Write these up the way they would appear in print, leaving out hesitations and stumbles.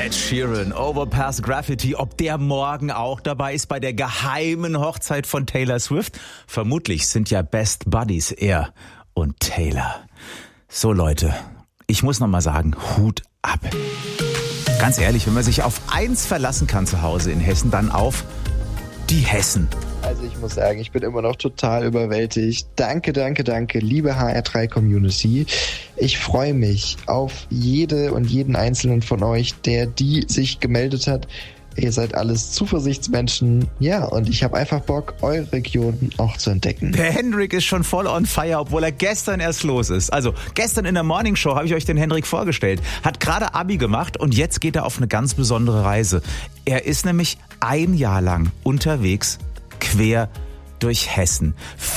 Ed Sheeran, Overpass Graffiti, ob der morgen auch dabei ist bei der geheimen Hochzeit von Taylor Swift? Vermutlich sind ja Best Buddies er und Taylor. So Leute, ich muss nochmal sagen, Hut ab. Ganz ehrlich, wenn man sich auf eins verlassen kann zu Hause in Hessen, dann auf die Hessen. Also ich muss sagen, ich bin immer noch total überwältigt. Danke, liebe HR3-Community. Ich freue mich auf jede und jeden einzelnen von euch, die sich gemeldet hat. Ihr seid alles Zuversichtsmenschen. Ja, und ich habe einfach Bock, eure Region auch zu entdecken. Der Hendrik ist schon voll on fire, obwohl er gestern erst los ist. Also gestern in der Morning Show habe ich euch den Hendrik vorgestellt. Hat gerade Abi gemacht und jetzt geht er auf eine ganz besondere Reise. Er ist nämlich ein Jahr lang unterwegs, quer durch Hessen.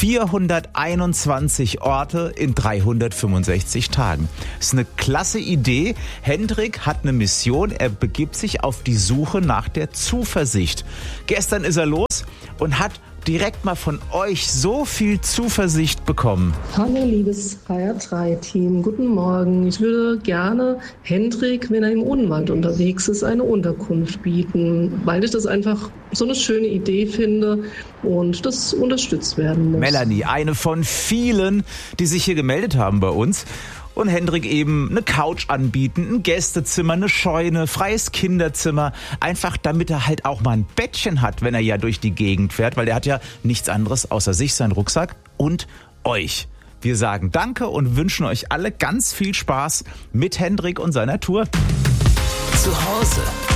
421 Orte in 365 Tagen. Das ist eine klasse Idee. Hendrik hat eine Mission. Er begibt sich auf die Suche nach der Zuversicht. Gestern ist er los und hat direkt mal von euch so viel Zuversicht bekommen. Hallo liebes HR3-Team, guten Morgen. Ich würde gerne Hendrik, wenn er im Odenwald unterwegs ist, eine Unterkunft bieten, weil ich das einfach so eine schöne Idee finde und das unterstützt werden muss. Melanie, eine von vielen, die sich hier gemeldet haben bei uns. Und Hendrik eben eine Couch anbieten, ein Gästezimmer, eine Scheune, freies Kinderzimmer. Einfach damit er halt auch mal ein Bettchen hat, wenn er ja durch die Gegend fährt. Weil er hat ja nichts anderes außer sich, seinen Rucksack und euch. Wir sagen Danke und wünschen euch alle ganz viel Spaß mit Hendrik und seiner Tour. Zu Hause